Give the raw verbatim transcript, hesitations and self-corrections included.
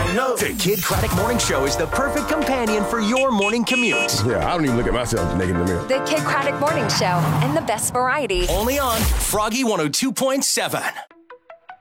don't know. The Kid Craddock Morning Show is the perfect companion for your morning commute. Yeah, I don't even look at myself naked in the mirror. The Kid Craddock Morning Show and the best variety. Only on Froggy one oh two point seven.